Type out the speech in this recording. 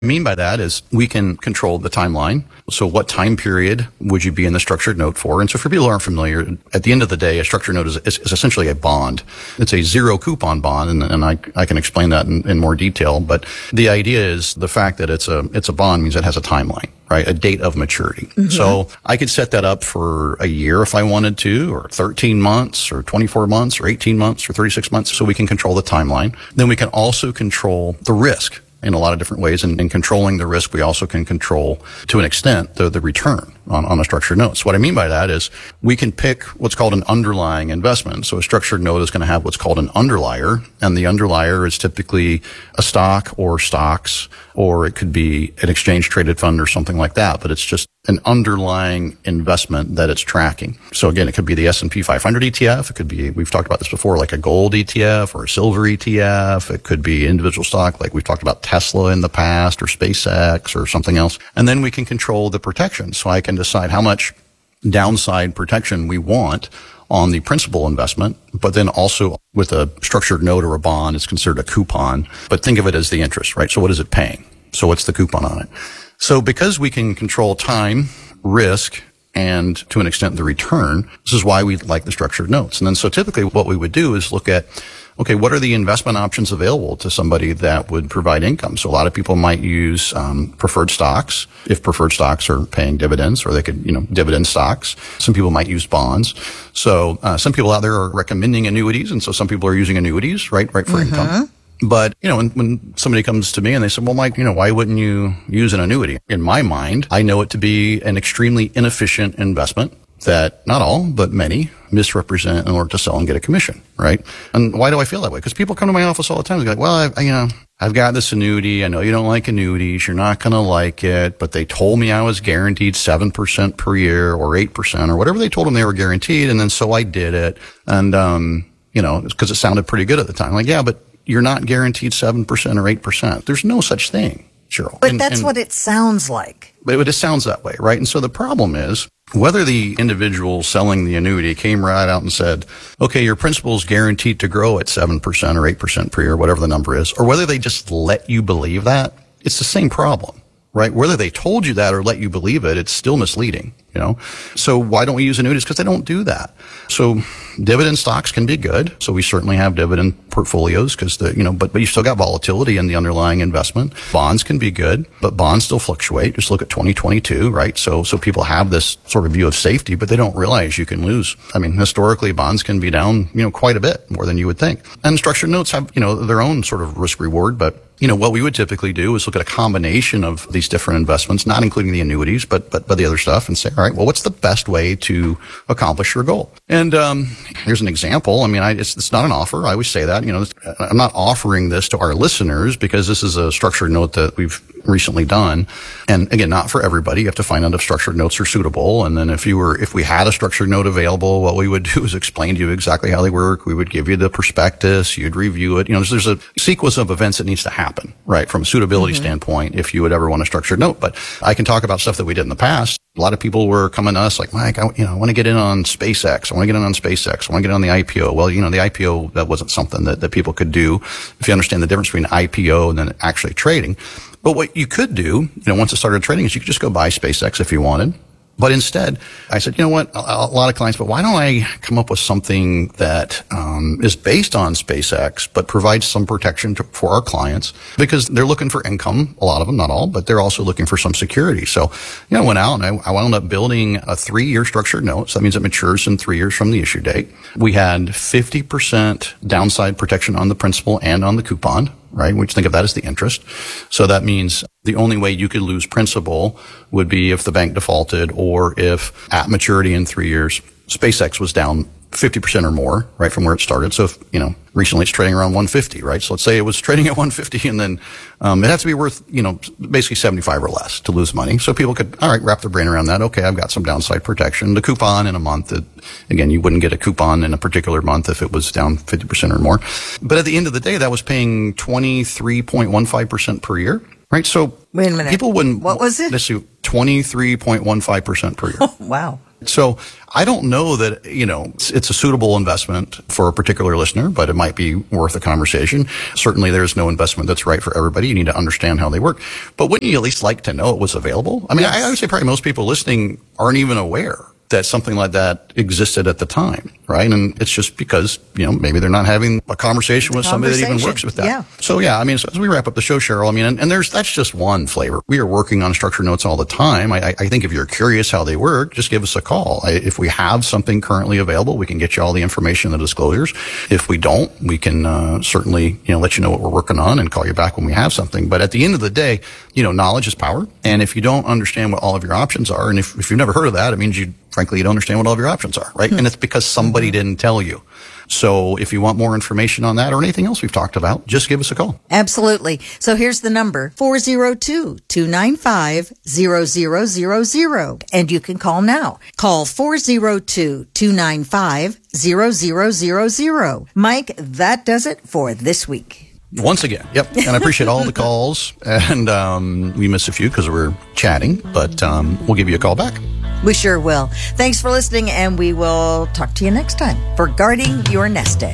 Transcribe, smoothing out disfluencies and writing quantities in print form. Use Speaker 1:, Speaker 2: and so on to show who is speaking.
Speaker 1: Mean by that is we can control the timeline. So what time period would you be in the structured note for? And so for people who aren't familiar, at the end of the day, a structured note is essentially a bond. It's a zero coupon bond, and I can explain that in more detail. But the idea is the fact that it's a bond means it has a timeline, right? A date of maturity. Mm-hmm. So I could set that up for a year if I wanted to, or 13 months, or 24 months, or 18 months, or 36 months. So we can control the timeline. Then we can also control the risk in a lot of different ways. And in controlling the risk, we also can control, to an extent, the return on a structured note. So what I mean by that is we can pick what's called an underlying investment. So a structured note is going to have what's called an underlier, and the underlier is typically a stock or stocks, or it could be an exchange traded fund or something like that, but it's just an underlying investment that it's tracking. So again, it could be the S&P 500 ETF. It could be, we've talked about this before, like a gold ETF or a silver ETF. It could be individual stock, like we've talked about Tesla in the past, or SpaceX or something else. And then we can control the protection. So I can decide how much downside protection we want on the principal investment, but then also with a structured note or a bond, it's considered a coupon. But think of it as the interest, right? So what is it paying? So what's the coupon on it? So because we can control time, risk, and to an extent the return, this is why we like the structured notes. And then so typically what we would do is look at, okay, what are the investment options available to somebody that would provide income? So a lot of people might use preferred stocks, if preferred stocks are paying dividends, or they could, dividend stocks. Some people might use bonds. So some people out there are recommending annuities, and so some people are using annuities, right for income. But, when somebody comes to me and they say, well, Mike, why wouldn't you use an annuity? In my mind, I know it to be an extremely inefficient investment that not all, but many misrepresent in order to sell and get a commission, right? And why do I feel that way? Because people come to my office all the time. They're like, well, I've got this annuity. I know you don't like annuities. You're not going to like it, but they told me I was guaranteed 7% per year or 8% or whatever they told them they were guaranteed. And then so I did it. And, because it sounded pretty good at the time. I'm like, yeah, but you're not guaranteed 7% or 8%. There's no such thing, Cheryl.
Speaker 2: But that's what it sounds like.
Speaker 1: But it sounds that way, right? And so the problem is whether the individual selling the annuity came right out and said, okay, your principal is guaranteed to grow at 7% or 8% per year, whatever the number is, or whether they just let you believe that, it's the same problem, right? Whether they told you that or let you believe it, it's still misleading, So why don't we use annuities? Because they don't do that. So dividend stocks can be good. So we certainly have dividend portfolios because but you still got volatility in the underlying investment. Bonds can be good, but bonds still fluctuate. Just look at 2022, right? So people have this sort of view of safety, but they don't realize you can lose. I mean, historically, bonds can be down, quite a bit more than you would think. And structured notes have, their own sort of risk reward, but what we would typically do is look at a combination of these different investments, not including the annuities, but the other stuff, and say, all right, well, what's the best way to accomplish your goal? And here's an example. I mean, it's not an offer. I always say that. I'm not offering this to our listeners because this is a structured note that we've recently done. And again, not for everybody. You have to find out if structured notes are suitable. And then if we had a structured note available, what we would do is explain to you exactly how they work. We would give you the prospectus. You'd review it. There's a sequence of events that needs to happen, right? From a suitability standpoint, if you would ever want a structured note. But I can talk about stuff that we did in the past. A lot of people were coming to us like, Mike, I want to get in on SpaceX. I want to get in on SpaceX. I want to get on the IPO. Well, the IPO, that wasn't something that people could do if you understand the difference between IPO and then actually trading. But what you could do, once it started trading, is you could just go buy SpaceX if you wanted. But instead, I said, a lot of clients, but why don't I come up with something that is based on SpaceX, but provides some protection for our clients because they're looking for income, a lot of them, not all, but they're also looking for some security. So, I went out and I wound up building a 3-year structured note. So that means it matures in 3 years from the issue date. We had 50% downside protection on the principal and on the coupon, right? We just think of that as the interest. So that means the only way you could lose principal would be if the bank defaulted or if at maturity in 3 years, SpaceX was down 50% or more, right, from where it started. So if, recently it's trading around 150, right? So let's say it was trading at 150 and then, it has to be worth, basically 75 or less to lose money. So people could, all right, wrap their brain around that. Okay, I've got some downside protection. The coupon in a month, again, you wouldn't get a coupon in a particular month if it was down 50% or more. But at the end of the day, that was paying 23.15% per year. Right, so
Speaker 2: wait a minute.
Speaker 1: People wouldn't.
Speaker 2: What was it?
Speaker 1: Let's see, 23.15% per year.
Speaker 2: Oh, wow.
Speaker 1: So I don't know that, it's a suitable investment for a particular listener, but it might be worth a conversation. Certainly there's no investment that's right for everybody. You need to understand how they work. But wouldn't you at least like to know it was available? I mean, I would say probably most people listening aren't even aware that something like that existed at the time, right? And it's just because, maybe they're not having a conversation with somebody that even works with that.
Speaker 2: Yeah.
Speaker 1: So so as we wrap up the show, Cheryl, and that's just one flavor. We are working on structured notes all the time. I think if you're curious how they work, just give us a call. If we have something currently available, we can get you all the information, the disclosures. If we don't, we can certainly, let you know what we're working on and call you back when we have something. But at the end of the day, knowledge is power. And if you don't understand what all of your options are, and if you've never heard of that, it means frankly, you don't understand what all of your options are, right? And it's because somebody didn't tell you. So if you want more information on that or anything else we've talked about, just give us a call.
Speaker 2: Absolutely. So here's the number, 402-295-0000. And you can call now. Call 402-295-0000. Mike, that does it for this week.
Speaker 1: Once again, yep. And I appreciate all the calls. And we missed a few because we're chatting, but we'll give you a call back.
Speaker 2: We sure will. Thanks for listening, and we will talk to you next time for Guarding Your Nest Egg.